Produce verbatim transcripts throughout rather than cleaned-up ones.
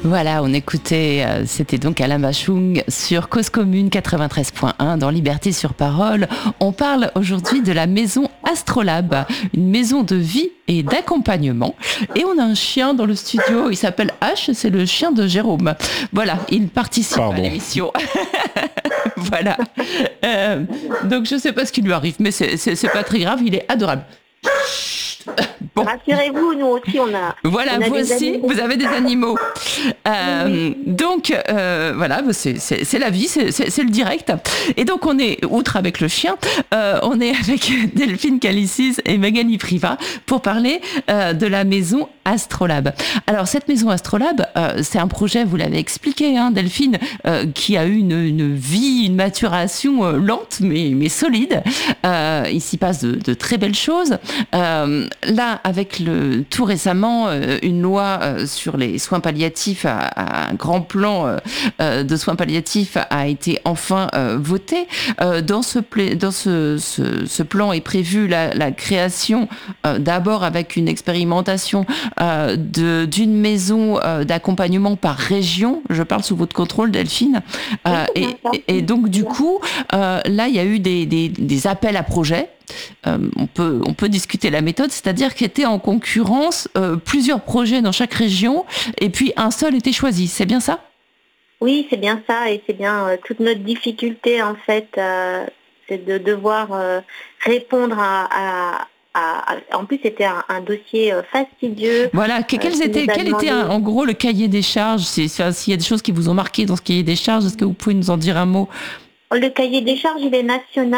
Voilà, on écoutait, euh, c'était donc Alain Bachung sur Cause Commune quatre-vingt-treize point un dans Liberté sur Parole. On parle aujourd'hui de la maison Astrolabe, une maison de vie et d'accompagnement. Et on a un chien dans le studio, il s'appelle H, c'est le chien de Jérôme. Voilà, il participe Pardon. à l'émission. Voilà. Euh, donc je sais pas ce qui lui arrive, mais c'est, c'est, c'est pas très grave, il est adorable. Bon. Rassurez-vous, nous aussi, on a. Voilà, on a vous aussi, vous avez des animaux. Euh, oui. Donc, euh, voilà, c'est, c'est, c'est la vie, c'est, c'est, c'est le direct. Et donc, on est, outre avec le chien, euh, on est avec Delphine Calicis et Magali Privat pour parler euh, de la maison Astrolabe. Alors, cette maison Astrolabe, euh, c'est un projet, vous l'avez expliqué, hein, Delphine, euh, qui a eu une, une vie, une maturation euh, lente, mais, mais solide. Euh, il s'y passe de, de très belles choses. Euh, là, avec le, tout récemment, euh, une loi euh, sur les soins palliatifs, à, à un grand plan euh, euh, de soins palliatifs a été enfin euh, voté. Euh, dans ce, pla- dans ce, ce, ce plan est prévue la, la création, euh, d'abord avec une expérimentation euh, de, d'une maison euh, d'accompagnement par région. Je parle sous votre contrôle, Delphine. Euh, et, et, et donc, du coup, euh, là, il y a eu des, des, des appels à projets. Euh, on peut, on peut discuter la méthode, c'est-à-dire qu'il était en concurrence euh, plusieurs projets dans chaque région et puis un seul était choisi. C'est bien ça ? Oui, c'est bien ça et c'est bien euh, toute notre difficulté en fait, euh, c'est de devoir euh, répondre à, à, à, à... En plus, c'était un, un dossier euh, fastidieux. Voilà, quels euh, étaient, quel était un, en gros le cahier des charges ? c'est, c'est, S'il y a des choses qui vous ont marqué dans ce cahier des charges, est-ce que vous pouvez nous en dire un mot ? Le cahier des charges, il est national.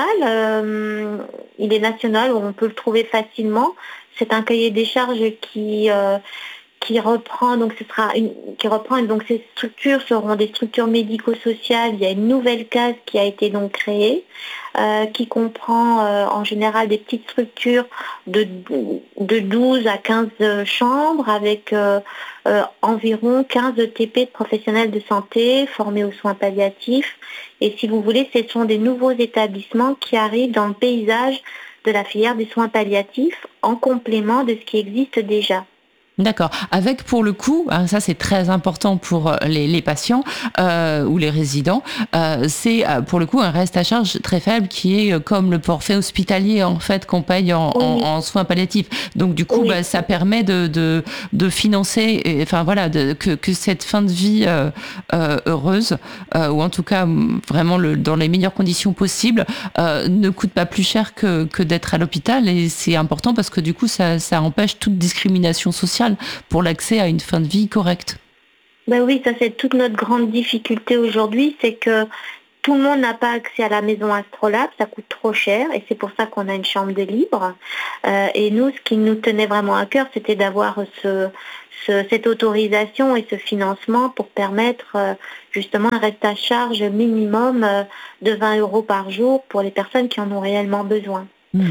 Euh, il est national, on peut le trouver facilement. C'est un cahier des charges qui euh, qui reprend donc ce sera une, qui reprend donc ces structures seront des structures médico-sociales. Il y a une nouvelle case qui a été donc créée, euh, qui comprend euh, en général des petites structures de de douze à quinze chambres avec euh, euh, environ quinze E T P de professionnels de santé formés aux soins palliatifs. Et si vous voulez, ce sont des nouveaux établissements qui arrivent dans le paysage de la filière des soins palliatifs en complément de ce qui existe déjà. D'accord. Avec, pour le coup, ça c'est très important pour les, les patients euh, ou les résidents, euh, c'est pour le coup un reste à charge très faible qui est comme le forfait hospitalier en fait qu'on paye en, oui. en, en soins palliatifs. Donc du coup, oui. bah, ça permet de, de, de financer, et, enfin voilà, de, que, que cette fin de vie euh, euh, heureuse euh, ou en tout cas vraiment le, dans les meilleures conditions possibles euh, ne coûte pas plus cher que, que d'être à l'hôpital et c'est important parce que du coup ça, ça empêche toute discrimination sociale pour l'accès à une fin de vie correcte. Ben oui, ça c'est toute notre grande difficulté aujourd'hui, c'est que tout le monde n'a pas accès à la maison Astrolabe, ça coûte trop cher et c'est pour ça qu'on a une chambre de libre. Euh, et nous, ce qui nous tenait vraiment à cœur, c'était d'avoir ce, ce, cette autorisation et ce financement pour permettre euh, justement un reste à charge minimum euh, de vingt euros par jour pour les personnes qui en ont réellement besoin. Mmh.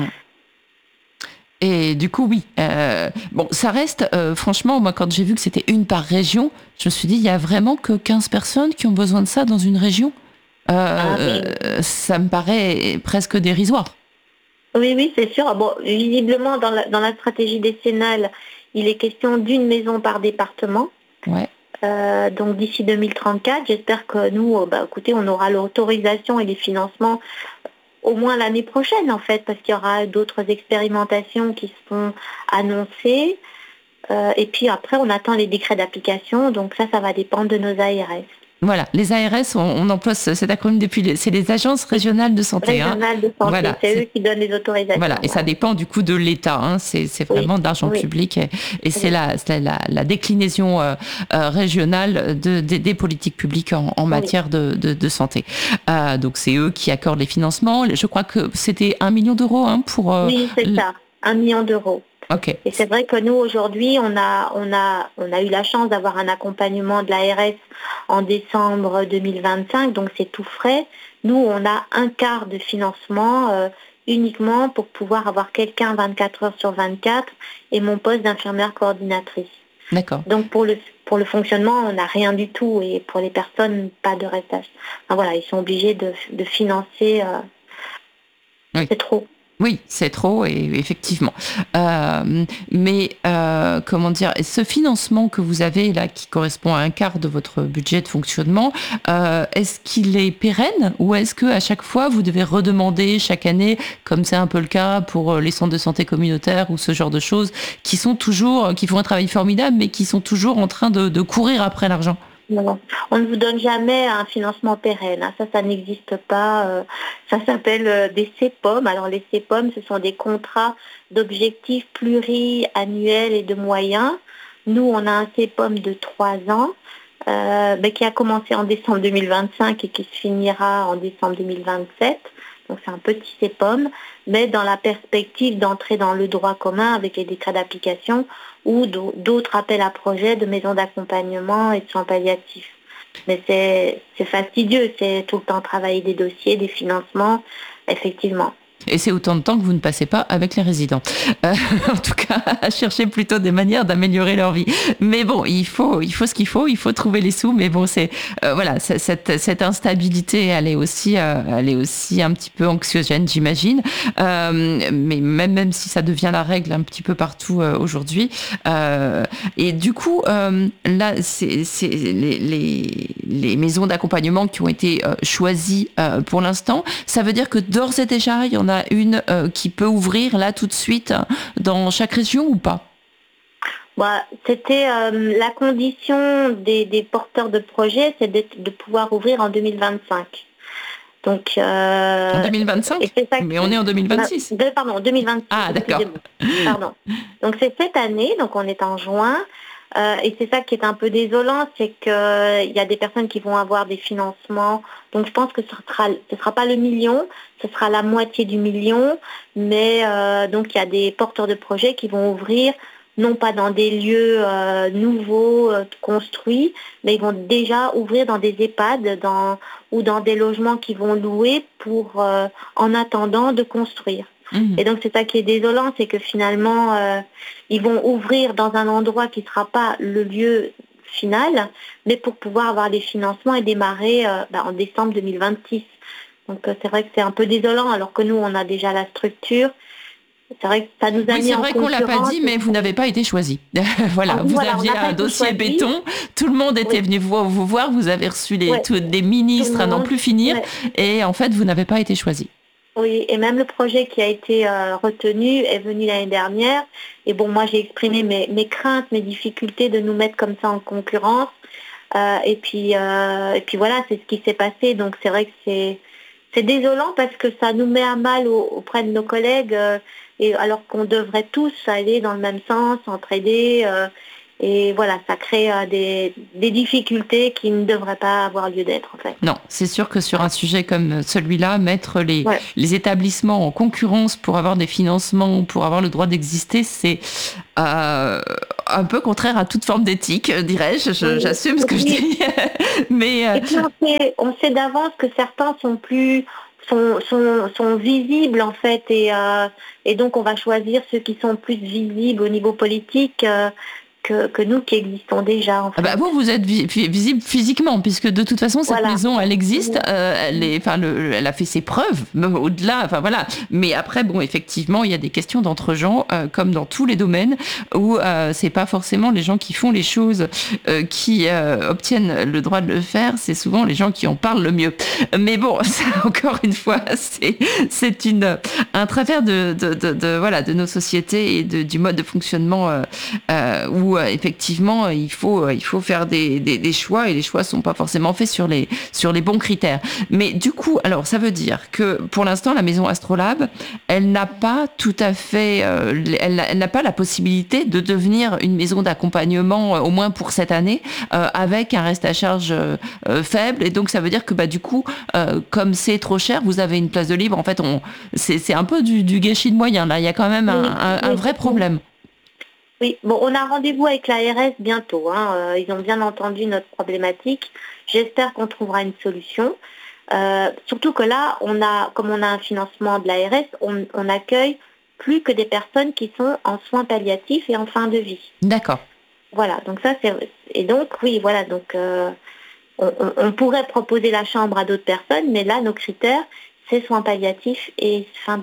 Et du coup, oui. Euh, bon, ça reste, euh, franchement, moi, quand j'ai vu que c'était une par région, je me suis dit, il n'y a vraiment que quinze personnes qui ont besoin de ça dans une région. Euh, ah, oui. euh, ça me paraît presque dérisoire. Oui, oui, c'est sûr. Bon, visiblement, dans la, dans la stratégie décennale, il est question d'une maison par département. Ouais. Euh, donc d'ici deux mille trente-quatre, j'espère que nous, bah, écoutez, on aura l'autorisation et les financements au moins l'année prochaine en fait, parce qu'il y aura d'autres expérimentations qui seront annoncées. Euh, et puis après, on attend les décrets d'application, donc ça, ça va dépendre de nos A R S. Voilà, les A R S, on, on emploie cet acronyme depuis, les, c'est les agences régionales de santé. Régionales hein. de santé, voilà, c'est, c'est eux qui donnent les autorisations. Voilà, et ça dépend du coup de l'État. Hein. C'est, c'est vraiment oui. d'argent oui. public et, et c'est, oui. la, c'est la, la déclinaison euh, euh, régionale de, de, des politiques publiques en, en matière oui. de, de, de santé. Euh, donc c'est eux qui accordent les financements. Je crois que c'était un million d'euros hein, pour. Euh, oui, c'est l... ça, un million d'euros. Okay. Et c'est vrai que nous aujourd'hui on a on a on a eu la chance d'avoir un accompagnement de l'A R S en décembre deux mille vingt-cinq, donc c'est tout frais. Nous on a un quart de financement euh, uniquement pour pouvoir avoir quelqu'un vingt-quatre heures sur vingt-quatre et mon poste d'infirmière coordinatrice. D'accord. Donc pour le pour le fonctionnement on n'a rien du tout et pour les personnes pas de restage. Enfin, voilà, ils sont obligés de de financer. Euh, oui. C'est trop. Oui, c'est trop, et effectivement. Euh, mais euh, comment dire, ce financement que vous avez là, qui correspond à un quart de votre budget de fonctionnement, euh, est-ce qu'il est pérenne ou est-ce que à chaque fois vous devez redemander chaque année, comme c'est un peu le cas pour les centres de santé communautaires ou ce genre de choses, qui sont toujours, qui font un travail formidable, mais qui sont toujours en train de, de courir après l'argent? Non, on ne vous donne jamais un financement pérenne, hein. Ça, ça n'existe pas. euh, Ça s'appelle euh, des C P O M. Alors les C P O M, ce sont des contrats d'objectifs pluriannuels et de moyens. Nous, on a un C P O M de trois ans, euh, ben, qui a commencé en décembre deux mille vingt-cinq et qui se finira en décembre deux mille vingt-sept. Donc c'est un petit C P O M, mais dans la perspective d'entrer dans le droit commun avec les décrets d'application ou d'autres appels à projets de maisons d'accompagnement et de soins palliatifs. Mais c'est c'est fastidieux, c'est tout le temps travailler des dossiers, des financements, effectivement. Et c'est autant de temps que vous ne passez pas avec les résidents. Euh, en tout cas, à chercher plutôt des manières d'améliorer leur vie. Mais bon, il faut, il faut ce qu'il faut, il faut trouver les sous. Mais bon, c'est euh, voilà, cette, cette instabilité, elle est aussi, euh, elle est aussi un petit peu anxiogène, j'imagine. Euh, mais même, même si ça devient la règle un petit peu partout euh, aujourd'hui. Euh, et du coup, euh, là, c'est, c'est les, les, les maisons d'accompagnement qui ont été euh, choisies euh, pour l'instant. Ça veut dire que d'ores et déjà, il y en a une euh, qui peut ouvrir là tout de suite dans chaque région ou pas? Bah, c'était euh, la condition des, des porteurs de projets, c'est de, de pouvoir ouvrir en deux mille vingt-cinq. Donc, euh, en deux mille vingt-cinq? et c'est ça Mais on est en deux mille vingt-six. De, pardon, deux mille vingt-six. Ah, d'accord. Pardon. Donc c'est cette année, donc on est en juin. Euh, et c'est ça qui est un peu désolant, c'est qu'il y a des personnes qui vont avoir des financements. Donc je pense que ce sera, ce sera pas le million, ce sera la moitié du million. Mais euh, donc il y a des porteurs de projets qui vont ouvrir, non pas dans des lieux euh, nouveaux, euh, construits, mais ils vont déjà ouvrir dans des EHPAD dans, ou dans des logements qu'ils vont louer pour, euh, en attendant de construire. Mmh. Et donc c'est ça qui est désolant, c'est que finalement euh, ils vont ouvrir dans un endroit qui ne sera pas le lieu final, mais pour pouvoir avoir les financements et démarrer euh, bah, en décembre deux mille vingt-six. Donc euh, c'est vrai que c'est un peu désolant alors que nous on a déjà la structure. C'est vrai que ça nous a oui, mis c'est en vrai qu'on l'a pas dit, mais vous n'avez pas été choisi. Voilà, ah, vous voilà, aviez un dossier choisi. béton, tout le monde était oui. venu vous, vous voir, vous avez reçu les, ouais. tous, des ministres à n'en plus finir, ouais. et en fait, vous n'avez pas été choisi. Oui, et même le projet qui a été euh, retenu est venu l'année dernière. Et bon, moi, j'ai exprimé mes, mes craintes, mes difficultés de nous mettre comme ça en concurrence. Euh, et puis, euh, et puis voilà, c'est ce qui s'est passé. Donc, c'est vrai que c'est, c'est désolant parce que ça nous met à mal au, auprès de nos collègues. Euh, et alors qu'on devrait tous aller dans le même sens, entraider. Euh, Et voilà, ça crée euh, des, des difficultés qui ne devraient pas avoir lieu d'être, en fait. Non, c'est sûr que sur un sujet comme celui-là, mettre les, ouais. les établissements en concurrence pour avoir des financements, pour avoir le droit d'exister, c'est euh, un peu contraire à toute forme d'éthique, dirais-je. Je, oui. J'assume ce que je dis. Mais, euh... Et puis on sait, on sait d'avance que certains sont plus... Sont, sont, sont visibles en fait et, euh, et donc on va choisir ceux qui sont plus visibles au niveau politique euh, Que, que nous qui existons déjà. En fait. Ah bah vous, vous êtes vi- visible physiquement, puisque de toute façon, cette voilà. maison, elle existe, euh, elle, est, enfin, le, elle a fait ses preuves, même au-delà, enfin voilà. Mais après, bon, effectivement, il y a des questions d'entre gens, euh, comme dans tous les domaines, où euh, c'est pas forcément les gens qui font les choses euh, qui euh, obtiennent le droit de le faire, c'est souvent les gens qui en parlent le mieux. Mais bon, ça, encore une fois, c'est, c'est une, un travers de, de, de, de, voilà, de nos sociétés et de, du mode de fonctionnement euh, euh, où effectivement, il faut, il faut faire des, des, des choix et les choix sont pas forcément faits sur les, sur les bons critères. Mais du coup, alors ça veut dire que pour l'instant, la maison Astrolabe, elle n'a pas tout à fait, euh, elle, elle n'a pas la possibilité de devenir une maison d'accompagnement, euh, au moins pour cette année, euh, avec un reste à charge euh, faible. Et donc ça veut dire que bah du coup, euh, comme c'est trop cher, vous avez une place de libre. En fait, on, c'est, c'est un peu du, du gâchis de moyens. Là, il y a quand même un, un, un vrai problème. Oui, bon, on a rendez-vous avec l'A R S bientôt. Hein. Euh, ils ont bien entendu notre problématique. J'espère qu'on trouvera une solution. Euh, surtout que là, on a, comme on a un financement de l'A R S, on, on accueille plus que des personnes qui sont en soins palliatifs et en fin de vie. D'accord. Voilà, donc ça c'est... Et donc, oui, voilà, donc euh, on, on pourrait proposer la chambre à d'autres personnes, mais là, nos critères, c'est soins palliatifs et fin de vie.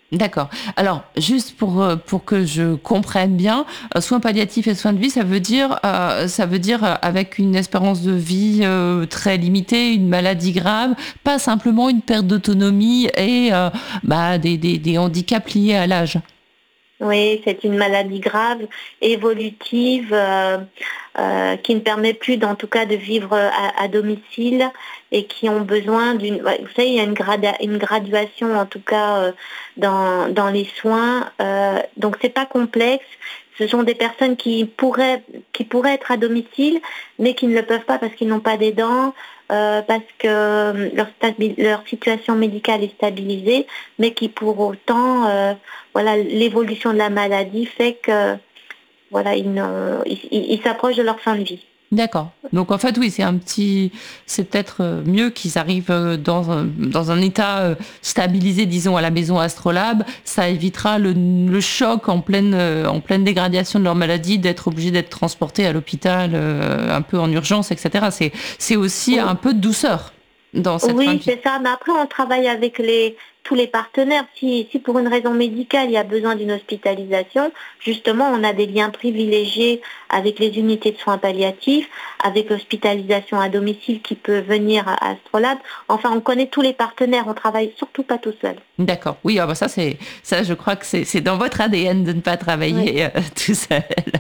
D'accord. Alors, juste pour euh, pour que je comprenne bien, euh, soins palliatifs et soins de vie, ça veut dire euh, ça veut dire euh, avec une espérance de vie euh, très limitée, une maladie grave, pas simplement une perte d'autonomie et euh, bah des, des des handicaps liés à l'âge. Oui, c'est une maladie grave, évolutive, euh, euh, qui ne permet plus, en tout cas, de vivre à, à domicile et qui ont besoin d'une. Ouais, vous savez, il y a une, grada- une graduation, en tout cas, euh, dans, dans les soins. Euh, donc, c'est pas complexe. Ce sont des personnes qui pourraient, qui pourraient être à domicile, mais qui ne le peuvent pas parce qu'ils n'ont pas d'aidants, euh, parce que leur, stabi- leur situation médicale est stabilisée, mais qui pour autant, euh, voilà, l'évolution de la maladie fait que, voilà, ils, ne- ils, ils- ils s'approchent de leur fin de vie. D'accord. Donc en fait, oui, c'est un petit, c'est peut-être euh, mieux qu'ils arrivent euh, dans un, dans un état euh, stabilisé, disons, à la maison Astrolabe. Ça évitera le, le choc en pleine, euh, en pleine dégradation de leur maladie, d'être obligés d'être transportés à l'hôpital euh, un peu en urgence, et cetera. C'est, c'est aussi un peu de douceur dans cette fin de Oui, vie. c'est ça. Mais après, on travaille avec les, tous les partenaires. Si, si pour une raison médicale, il y a besoin d'une hospitalisation, justement, on a des liens privilégiés avec les unités de soins palliatifs, avec l'hospitalisation à domicile qui peut venir à Astrolabe. Enfin, on connaît tous les partenaires. On travaille surtout pas tout seul. D'accord. Oui, ah bah ça c'est ça, je crois que c'est c'est dans votre A D N de ne pas travailler euh, tout seul.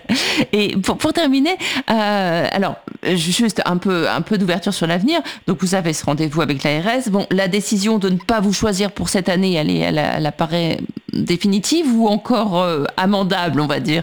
Et pour pour terminer, euh, alors juste un peu un peu d'ouverture sur l'avenir. Donc vous avez ce rendez-vous avec l'A R S. Bon, la décision de ne pas vous choisir pour cette année, elle est elle, elle apparaît définitive ou encore euh, amendable, on va dire.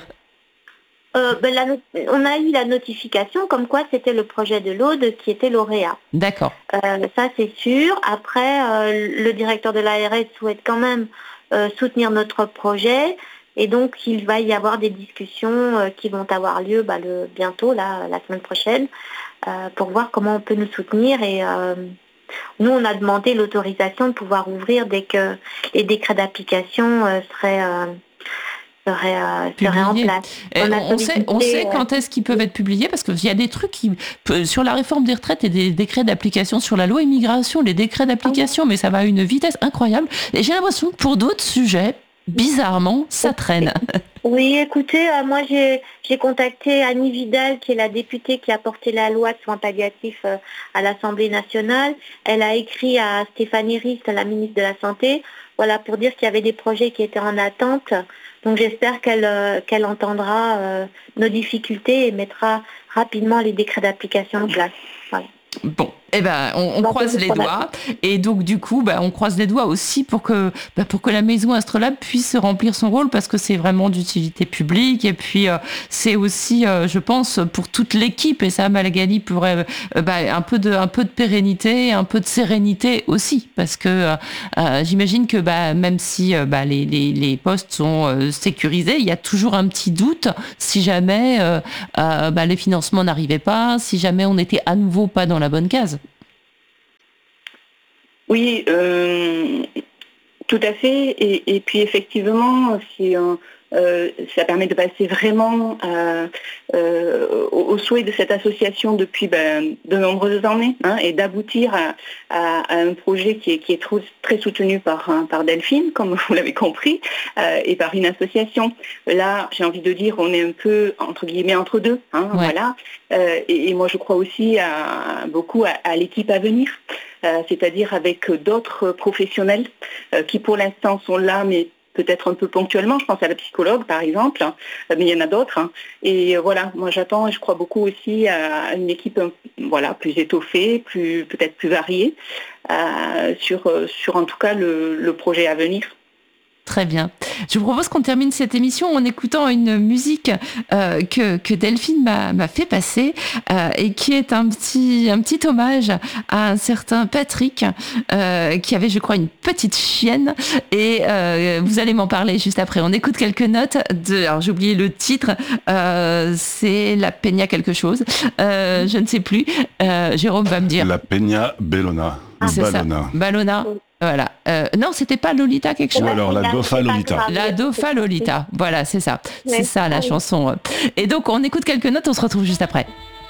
Euh, ben, la not- on a eu la notification comme quoi c'était le projet de l'Aude qui était lauréat. D'accord. Euh, ça, c'est sûr. Après, euh, le directeur de l'A R S souhaite quand même euh, soutenir notre projet. Et donc, il va y avoir des discussions euh, qui vont avoir lieu bah, le, bientôt, là, la semaine prochaine, euh, pour voir comment on peut nous soutenir. Et euh, nous, on a demandé l'autorisation de pouvoir ouvrir dès que les décrets d'application euh, seraient, euh, seraient, euh, seraient en Publié. place. Et On a on, on sait, on sollicité, sait euh, quand est-ce qu'ils peuvent être publiés parce qu'il y a des trucs qui, peu- sur la réforme des retraites et des décrets d'application sur la loi immigration, les décrets d'application, mais ça va à une vitesse incroyable. Et j'ai l'impression que pour d'autres sujets, bizarrement, ça traîne. Oui, écoutez, euh, moi j'ai j'ai contacté Annie Vidal, qui est la députée qui a porté la loi de soins palliatifs euh, à l'Assemblée nationale. Elle a écrit à Stéphanie Rist, la ministre de la Santé, voilà, pour dire qu'il y avait des projets qui étaient en attente. Donc j'espère qu'elle euh, qu'elle entendra euh, nos difficultés et mettra rapidement les décrets d'application en place. Voilà. Bon, eh ben, on, on Bon, croise c'est les pour la- doigts. Et donc, du coup, bah, on croise les doigts aussi pour que, bah, pour que la maison Astrolabe puisse remplir son rôle parce que c'est vraiment d'utilité publique. Et puis, euh, c'est aussi, euh, je pense, pour toute l'équipe. Et ça, Malagali pourrait, euh, bah, un peu de, un peu de pérennité, un peu de sérénité aussi. Parce que euh, euh, j'imagine que, bah, même si euh, bah, les, les, les postes sont euh, sécurisés, il y a toujours un petit doute si jamais euh, euh, bah, les financements n'arrivaient pas, si jamais on n'était à nouveau pas dans la bonne case. Oui, euh, tout à fait. Et, et puis effectivement, si, euh, euh, ça permet de passer vraiment euh, euh, au, au souhait de cette association depuis ben, de nombreuses années hein, et d'aboutir à, à, à un projet qui est, qui est trop, très soutenu par, par Delphine, comme vous l'avez compris, euh, et par une association. Là, j'ai envie de dire, on est un peu, entre guillemets, entre deux. Hein, Ouais. voilà. Euh, et, et moi, je crois aussi à, beaucoup à, à l'équipe à venir. Euh, c'est-à-dire avec d'autres professionnels euh, qui pour l'instant sont là, mais peut-être un peu ponctuellement. Je pense à la psychologue, par exemple, hein, mais il y en a d'autres. Hein. Et euh, voilà, moi j'attends et je crois beaucoup aussi à une équipe euh, voilà, plus étoffée, plus, peut-être plus variée, euh, sur, sur en tout cas le, le projet à venir. Très bien. Je vous propose qu'on termine cette émission en écoutant une musique euh, que, que Delphine m'a, m'a fait passer euh, et qui est un petit, un petit hommage à un certain Patrick euh, qui avait, je crois, une petite chienne et euh, vous allez m'en parler juste après. On écoute quelques notes de... Alors, j'ai oublié le titre. Euh, c'est La Peña quelque chose. Euh, je ne sais plus. Euh, Jérôme va me dire. La Peña Bellona. Ah, c'est Ballona. ça. Ballona. Voilà. Euh, non, c'était pas Lolita quelque chose. Ou alors la Dofa Lolita. La Dofa Lolita. Voilà, c'est ça. C'est ça la chanson. Et donc, on écoute quelques notes, on se retrouve juste après.